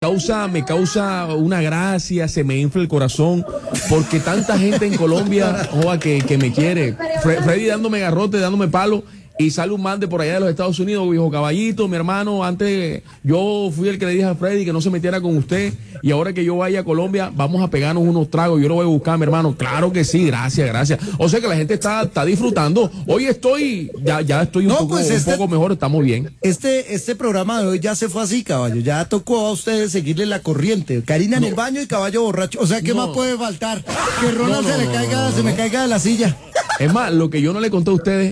causa una gracia, se me infla el corazón, porque tanta gente en Colombia, joda, que me quiere. Freddy dándome garrote, dándome palo. Y sale un man de por allá de los Estados Unidos, viejo caballito, mi hermano, antes yo fui el que le dije a Freddy que no se metiera con usted, y ahora que yo vaya a Colombia, vamos a pegarnos unos tragos, yo lo voy a buscar, mi hermano. Claro que sí, gracias. O sea que la gente está disfrutando. Hoy estoy, ya estoy un poco mejor, estamos bien. Este programa de hoy ya se fue así, caballo, ya tocó a ustedes seguirle la corriente. Karina en el baño y Caballo borracho. O sea, ¿qué más puede faltar? Que Ronald se me caiga de la silla. Es más, lo que yo no le conté a ustedes,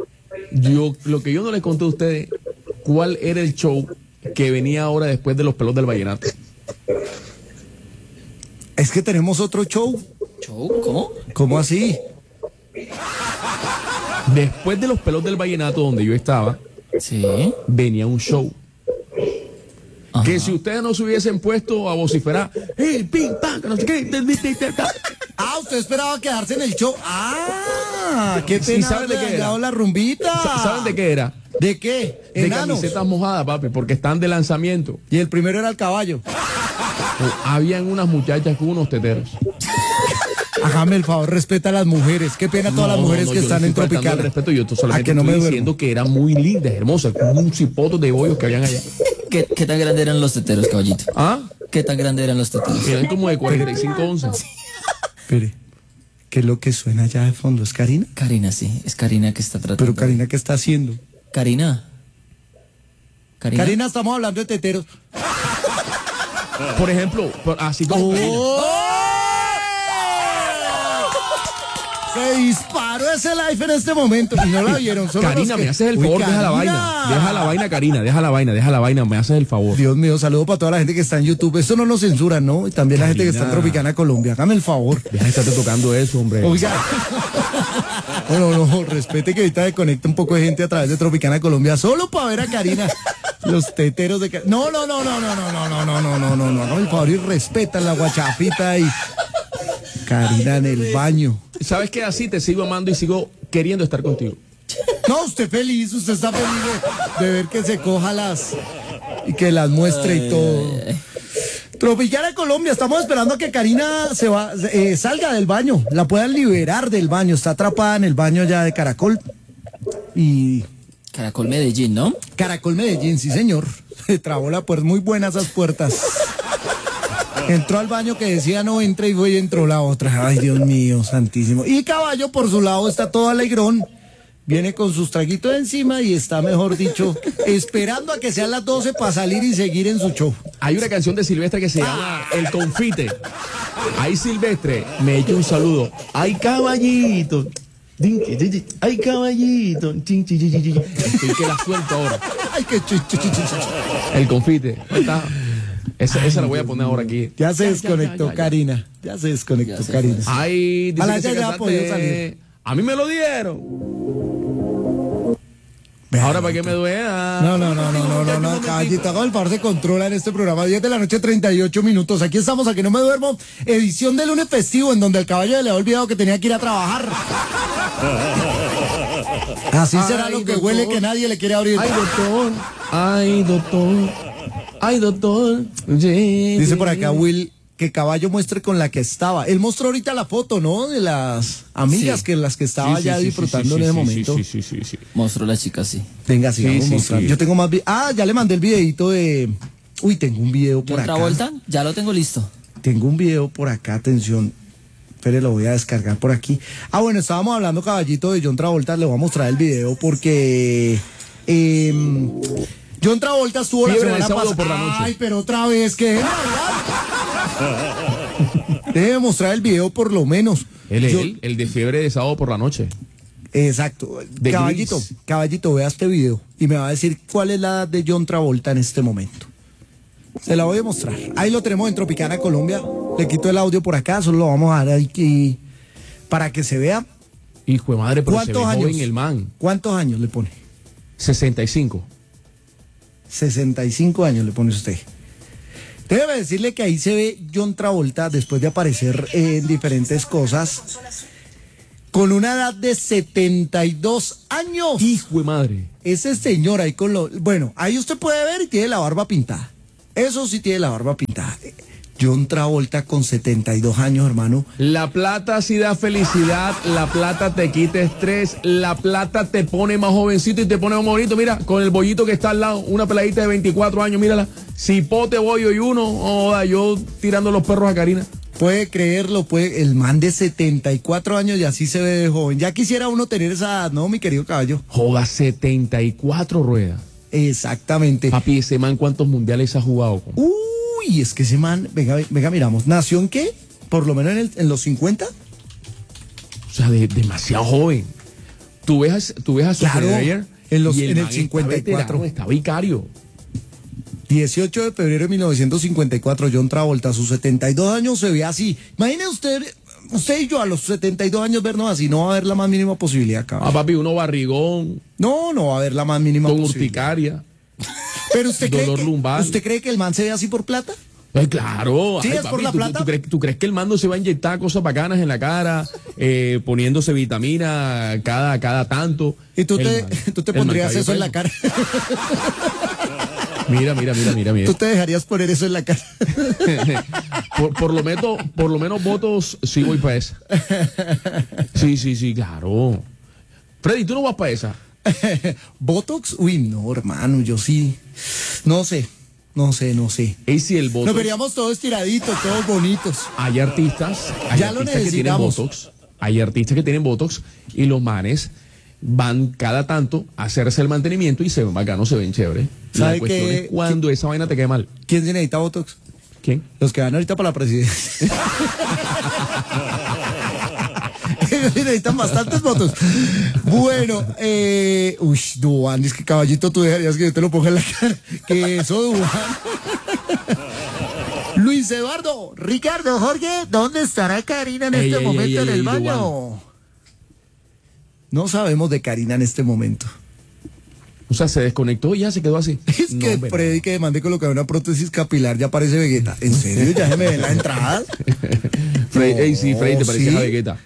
¿cuál era el show que venía ahora después de los pelos del vallenato? Es que tenemos otro show. ¿Show? ¿Cómo? ¿Cómo así? Después de los pelos del vallenato, donde yo estaba, sí, venía un show. Ajá. Que si ustedes no se hubiesen puesto a vociferar, ping, pam, no sé qué, usted esperaba quedarse en el show. Qué pena. ¿Y saben de qué era? La rumbita. ¿Saben de qué era? ¿De qué? De camisetas mojadas, papi, porque están de lanzamiento. Y el primero era el Caballo. Habían unas muchachas con unos teteros. Hágame el favor, respeta a las mujeres. Qué pena todas las mujeres que están en Tropicana. Respeto, yo solamente estoy diciendo que eran muy lindas, hermosas, con un cipoto de bollos que habían allá. ¿Qué tan grandes eran los teteros, caballito? ¿Qué tan grandes eran los teteros? Eran como de 45 onzas. Espere, ¿qué es lo que suena allá de fondo? ¿Es Karina? Karina, sí, es Karina que está tratando. Pero Karina, ¿qué está haciendo? Karina, estamos hablando de teteros. Por ejemplo, así como se disparó ese live en este momento y no la vieron. Karina, me haces el favor, deja la vaina, Karina, deja la vaina, me haces el favor. Dios mío, saludo para toda la gente que está en YouTube. Eso no nos censura, ¿no? Y también la gente que está en Tropicana Colombia. Hágame el favor. Deja de estarte tocando eso, hombre. Oiga. No, respete que ahorita desconecta un poco de gente a través de Tropicana Colombia solo para ver a Karina. Los teteros de Karina. No. Hágame el favor y respeta la guachafita y Karina en el baño. ¿Sabes qué? Así te sigo amando y sigo queriendo estar contigo. No, usted está feliz de ver que se coja y que las muestre y todo. Tropicana Colombia, estamos esperando a que Karina salga del baño, la puedan liberar del baño, está atrapada en el baño ya de Caracol. Caracol Medellín, ¿no? Caracol Medellín, sí señor. Se trabó la puerta, muy buenas esas puertas. Entró al baño que decía no entra y fue y entró la otra. Ay, Dios mío, santísimo. Y Caballo por su lado está todo alegrón. Viene con sus traguitos encima y está, mejor dicho, esperando a que sean las 12 para salir y seguir en su show. Hay una canción de Silvestre que se llama El Confite. Ahí Silvestre me echa un saludo. Ay, caballito. Ay, caballito. Y que la suelto ahora. Ay, que El Confite. Esa la voy a poner ahora aquí. Ya se desconectó Karina. Ya se desconectó Karina. Ay, dice que ya ha podido salir. A mí me lo dieron. Ahora para que me duela. No, caballito, haga el favor, se controla en este programa. 10 de la noche, 38 minutos. Aquí estamos, aquí no me duermo. Edición de lunes festivo, en donde el Caballo le ha olvidado que tenía que ir a trabajar. Así será lo que doctor. Huele que nadie le quiere abrir. Ay, doctor. Dice por acá Will que Caballo muestre con la que estaba. Él mostró ahorita la foto, ¿no? De las amigas que las que estaba ya disfrutando en ese momento. Sí. Mostró la chica, sí. Venga, sigamos mostrando. Yo tengo más ya le mandé el videito de... Uy, tengo un video por acá. ¿Otra vuelta? Ya lo tengo listo. Tengo un video por acá, atención. Espere, lo voy a descargar por aquí. Bueno, estábamos hablando, Caballito, de John Travolta. Le voy a mostrar el video porque... John Travolta estuvo la semana pasada por la noche. Ay, pero otra vez, que debe mostrar el video por lo menos. El de fiebre de sábado por la noche. Exacto. Caballito, vea este video y me va a decir cuál es la edad de John Travolta en este momento. Se la voy a mostrar. Ahí lo tenemos en Tropicana Colombia. Le quito el audio por acá, solo lo vamos a dar ahí para que se vea. Hijo de madre, pero ¿cuántos se ve años? Joven el man. ¿Cuántos años le pone? 65. 65 años le pone usted. Debe decirle que ahí se ve John Travolta después de aparecer en diferentes cosas con una edad de 72 años. Hijo de madre. Ese señor ahí con lo... Bueno, ahí usted puede ver y tiene la barba pintada. Eso sí tiene la barba pintada. John Travolta con 72 años, hermano. La plata sí da felicidad, la plata te quita estrés, la plata te pone más jovencito y te pone más bonito. Mira, con el bollito que está al lado, una peladita de 24 años, mírala. Cipote, bollo y uno, yo tirando los perros a Karina. Puede creerlo, el man de 74 años y así se ve de joven. Ya quisiera uno tener esa edad, ¿no, mi querido caballo? Joda, 74 ruedas. Exactamente. Papi, ese man, ¿cuántos mundiales ha jugado? Uy, es que ese man, venga, miramos. ¿Nació en qué? ¿Por lo menos en los 50? O sea, demasiado joven. Tú ves a su claro, en el 54. Está vicario. 18 de febrero de 1954, John Travolta, a sus 72 años se ve así. Imagine usted y yo a los 72 años vernos así, no va a haber la más mínima posibilidad, cabrón. Papi, uno barrigón. No va a haber la más mínima con posibilidad. Urticaria. Pero usted lumbar. ¿Usted cree que el man se ve así por plata? Pues claro. Sí, ay, es papi, por la plata. ¿Tú crees que el mando se va a inyectar cosas bacanas en la cara, poniéndose vitamina cada tanto? ¿Y tú te pondrías eso en la cara? Mira. ¿Tú te dejarías poner eso en la cara? por lo menos votos sí voy para esa. Sí, claro. Freddy, ¿tú no vas para esa? ¿Botox? Uy, no, hermano, yo sí. No sé. ¿Y si el Botox? Nos veríamos todos estiraditos, todos bonitos. Hay artistas que tienen Botox. Hay artistas que tienen Botox y los manes van cada tanto a hacerse el mantenimiento y se ven bacanos, se ven chévere. La cuestión es cuando esa vaina te quede mal. ¿Quién se necesita Botox? ¿Quién? Los que van ahorita para la presidencia. Necesitan bastantes votos. Bueno, Duan, es que caballito, tú dejarías que yo te lo ponga en la cara. Que eso, Duan. Luis Eduardo, Ricardo, Jorge, ¿dónde estará Karina en este momento en el baño? Duan. No sabemos de Karina en este momento. O sea, se desconectó y ya se quedó así. Es que Freddy que demande colocar una prótesis capilar ya parece Vegeta. ¿En serio? ¿Ya se me ven la entrada? Freddy, Freddy, te pareces a Vegeta.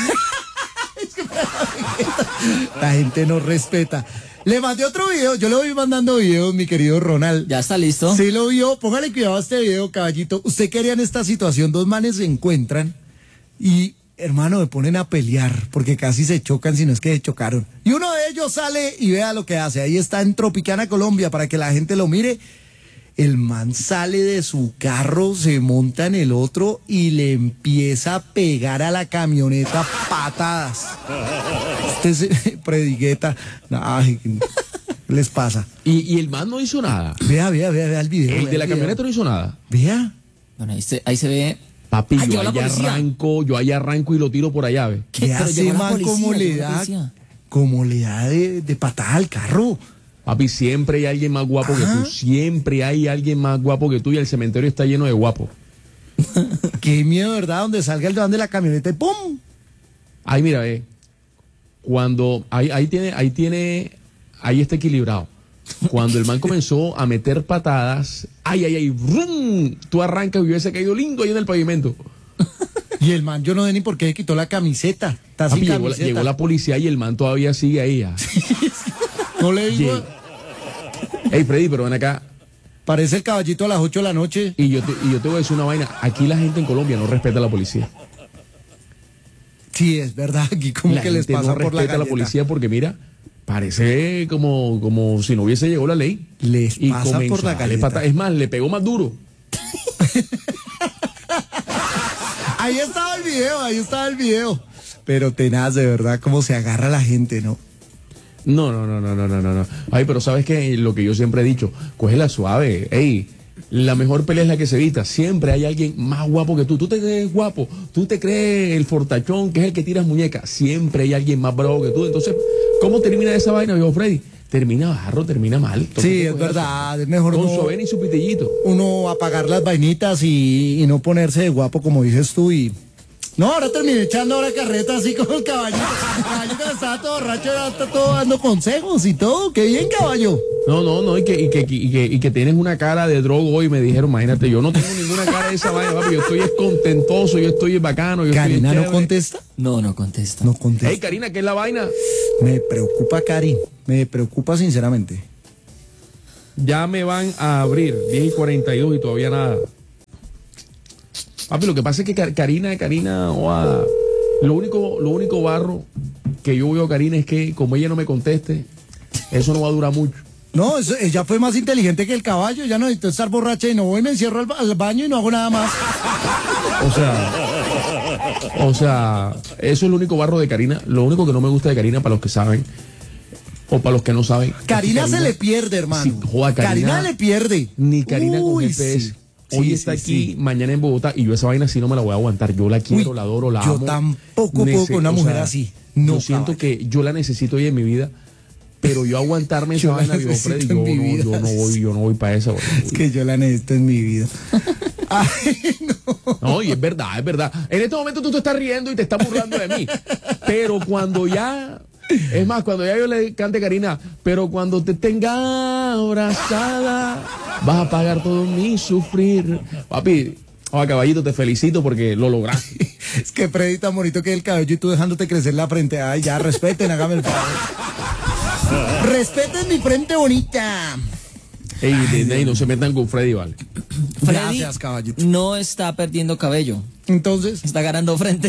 La gente no respeta. Le mandé otro video, yo le voy mandando videos, mi querido Ronald. ¿Ya está listo? Sí lo vio, póngale cuidado a este video, caballito. Usted quería en esta situación, dos manes se encuentran y, hermano, me ponen a pelear, porque casi se chocan, si no es que se chocaron. Y uno de ellos sale y vea lo que hace. Ahí está en Tropicana, Colombia, para que la gente lo mire. El man sale de su carro, se monta en el otro y le empieza a pegar a la camioneta patadas. Usted se predigueta. Ay, ¿qué les pasa? Y el man no hizo nada. Vea el video. El de la camioneta no hizo nada. Vea. Bueno, ahí se ve. Papi, yo ahí arranco y lo tiro por allá, ¿ve? ¿Qué hace, man? ¿Cómo le da de patada al carro? Papi, siempre hay alguien más guapo que tú. Siempre hay alguien más guapo que tú y el cementerio está lleno de guapos. Qué miedo, ¿verdad? Donde salga el don de la camioneta y ¡pum! Ay, mira, cuando ahí está equilibrado. Cuando el man comenzó a meter patadas, ¡rum! Tú arrancas y hubiese caído lindo ahí en el pavimento. Y el man, yo no sé ni por qué quitó la camiseta. Está sin camiseta. Llegó la policía y el man todavía sigue ahí. No le digo. Ey, Freddy, pero ven acá. Parece el caballito a las 8 de la noche. Y yo te voy a decir una vaina. Aquí la gente en Colombia no respeta a la policía. Sí, es verdad. Aquí como que les pasa no por la respeta a la policía porque mira, parece como si no hubiese llegado la ley. Les pasa por la galleta. Es más, le pegó más duro. Ahí estaba el video. Pero tenaz, de verdad, cómo se agarra la gente, ¿no? No. Ay, pero ¿sabes qué? Lo que yo siempre he dicho, cógela suave. Ey, la mejor pelea es la que se evita. Siempre hay alguien más guapo que tú. Tú te crees guapo, tú te crees el fortachón, que es el que tiras muñecas. Siempre hay alguien más bravo que tú. Entonces, ¿cómo termina esa vaina, viejo Freddy? Termina barro, termina mal. Entonces, sí, es verdad, es mejor con su avena y su pitillito. Uno apagar las vainitas y no ponerse de guapo, como dices tú, y... No, ahora terminé echando carreta así como el caballito. El caballito estaba todo borracho, ahora está todo dando consejos y todo. ¡Qué bien, caballo! No, y que tienes una cara de drogo hoy, me dijeron, imagínate, yo no tengo ninguna cara de esa vaina, papi, yo estoy contentoso, yo estoy bacano. ¿Karina no contesta? No contesta. No contesta. Hey, Karina, ¿qué es la vaina? Me preocupa, Cari, me preocupa sinceramente. Ya me van a abrir, 10:42 y todavía nada. Papi, lo que pasa es que Karina, lo único barro que yo veo a Karina es que como ella no me conteste, eso no va a durar mucho. No, ella fue más inteligente que el caballo, ya no necesito estar borracha y no voy, me encierro al baño y no hago nada más. O sea, eso es lo único barro de Karina. Lo único que no me gusta de Karina, para los que saben, o para los que no saben. Karina se le pierde, hermano. Sí, joda, Karina le pierde. Ni Karina con GPS. Sí. Hoy está aquí, mañana en Bogotá, y yo esa vaina sí no me la voy a aguantar. Yo la quiero, la adoro, la amo. Yo tampoco puedo con una mujer así. No, yo siento que yo la necesito hoy en mi vida. Pero yo aguantarme esa vaina, digo, Freddy, yo no voy para esa. Es que yo la necesito en mi vida. Ay, no. No, y es verdad, es verdad. En este momento tú te estás riendo y te estás burlando de mí. Pero cuando ya, es más, cuando ya yo le cante a Karina, pero cuando te tenga abrazada, vas a pagar todo mi sufrir. Papi, caballito, te felicito porque lo lograste. Es que Freddy tan bonito que el cabello y tú dejándote crecer la frente. Ay, ya, respeten, hágame el favor. Respeten mi frente bonita. Ey, no se metan con Freddy, vale. Freddy Gracias, caballito. no está perdiendo cabello. Entonces. Está ganando frente.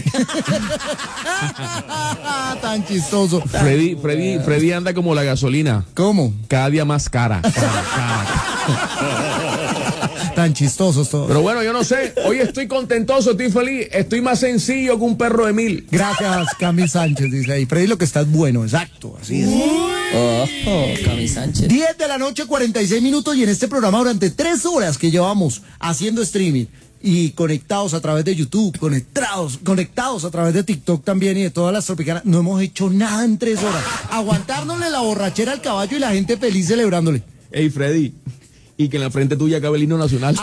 Tan chistoso. Freddy anda como la gasolina. ¿Cómo? Cada día más cara. Tan chistosos todos. Pero bueno, yo no sé. Hoy estoy contentoso, estoy feliz. Estoy más sencillo que un perro de 1000. Gracias, Cami Sánchez, dice ahí. Freddy, lo que está es bueno, exacto, así es. Cami Sánchez. 10 de la noche, 46 minutos, y en este programa durante 3 horas que llevamos haciendo streaming y conectados a través de YouTube, conectados a través de TikTok también y de todas las tropicanas, no hemos hecho nada en 3 horas. Aguantárnosle la borrachera al caballo y la gente feliz celebrándole. Ey, Freddy, y que en la frente tuya cabe el himno nacional.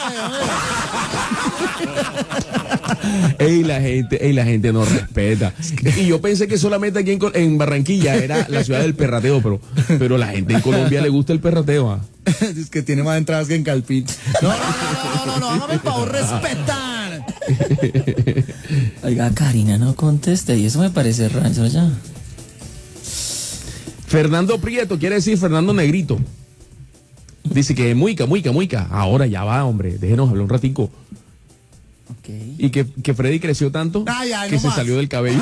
Ey, la gente no respeta. Y yo pensé que solamente aquí en Barranquilla era la ciudad del perrateo, pero la gente en Colombia le gusta el perrateo. Es que tiene más entradas que en Calpín. No, hágame el favor, respetan. Oiga, Karina no conteste y eso me parece rancho ya. Fernando Prieto, quiere decir Fernando Negrito. Dice que muica. Ahora ya va, hombre, déjenos hablar un ratico. Okay. Y que Freddy creció tanto que se salió del cabello.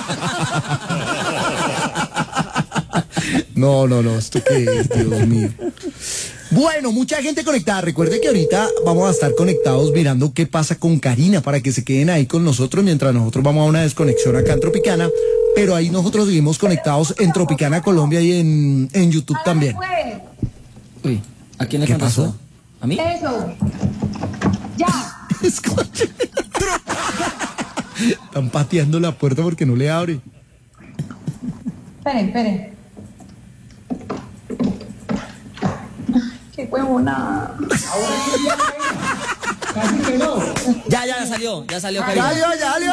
No, esto qué es, Dios mío. Bueno, mucha gente conectada. Recuerde que ahorita vamos a estar conectados mirando qué pasa con Karina para que se queden ahí con nosotros mientras nosotros vamos a una desconexión acá en Tropicana. Pero ahí nosotros seguimos conectados en Tropicana Colombia y en YouTube también. Uy, ¿a quién le ¿Qué pasó? ¿A mí? Eso. Ya. Están pateando la puerta porque no le abre. Esperen. Qué huevona. Casi que no. Ya salió, Karina. ¡Ya salió!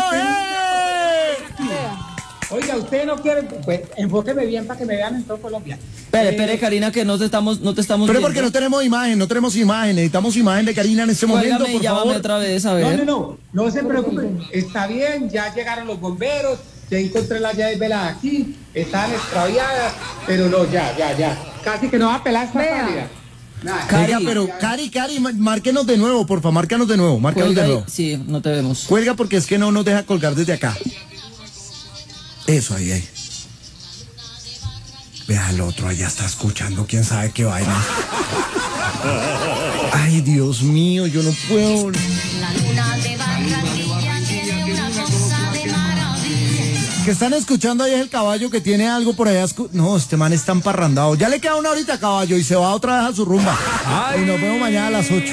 Oiga, usted no quiere, pues enfóqueme bien para que me vean en todo Colombia. Espere, Karina, que no te estamos Pero viendo. porque no tenemos imagen, necesitamos imagen de Karina en este momento, Cuélgame y por llámame favor. otra vez, a ver. No se preocupe, está bien, ya llegaron los bomberos, ya encontré las llaves veladas aquí, están extraviadas, pero no, ya, casi que no va a pelar esta salida. Oiga, pero Cari, márquenos de nuevo, porfa, márcanos de nuevo. Cuelga ahí. Sí, no te vemos. Cuelga porque es que no nos deja colgar desde acá. Eso, ahí. Vea al otro, allá está escuchando, quién sabe qué vaina. Ay, Dios mío, yo no puedo. La luna de Barranquilla tiene una cosa de maravilla. Que están escuchando ahí es el caballo que tiene algo por allá. No, este man está emparrandado. Ya le queda una horita, caballo, y se va otra vez a su rumba. Y nos vemos mañana a las 8.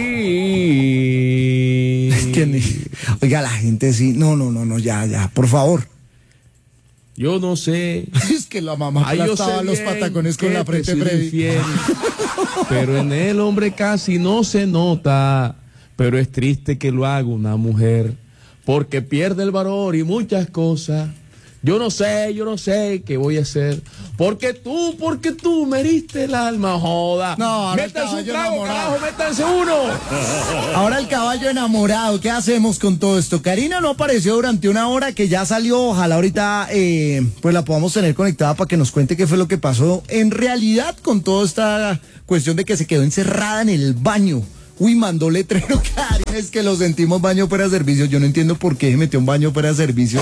Oiga, la gente sí. No, ya, por favor. Yo no sé. Es que la mamá aplastaba los patacones con la frente, Freddy. Pero en el hombre casi no se nota. Pero es triste que lo haga una mujer, porque pierde el valor y muchas cosas. Yo no sé qué voy a hacer. Porque tú me heriste el alma, joda. No, ahora métanse un el caballo trago, enamorado. carajo, métanse uno. Ahora el caballo enamorado, ¿qué hacemos con todo esto? Karina no apareció durante una hora, que ya salió. Ojalá ahorita pues la podamos tener conectada para que nos cuente qué fue lo que pasó en realidad con toda esta cuestión de que se quedó encerrada en el baño Uy, mandó letrero, Karin, es que lo sentimos baño fuera de servicio. Yo no entiendo por qué se metió un baño fuera de servicio.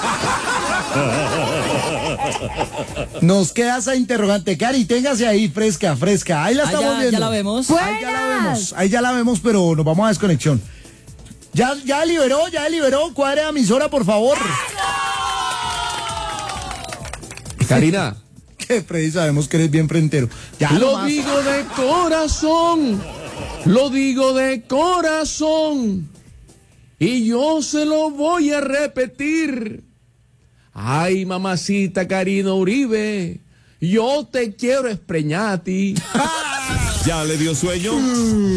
Nos queda esa interrogante, Cari, téngase ahí, fresca. Ahí la estamos viendo. Ya la vemos. Ahí ya la vemos, pero nos vamos a desconexión. Ya liberó, cuadre a emisora, por favor. Karina. Que Freddy, sabemos que eres bien frentero. Ya Lo digo de corazón. Y yo se lo voy a repetir. Ay, mamacita Karina Uribe, yo te quiero espreñar a ti. ¿Ya le dio sueño?